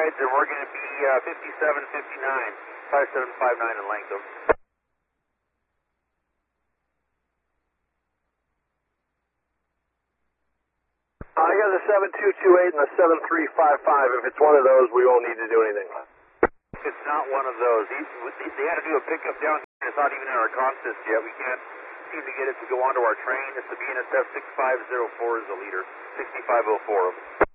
rides, and we're going to be 5759, 5759 in length. I got the 7228 and the 7355. If it's one of those, we won't need to do anything. It's not one of those. They had to do a pickup down here. It's not even in our consist yet. We can't seem to get it to go onto our train. It's the BNSF 6504 is the leader. 6504.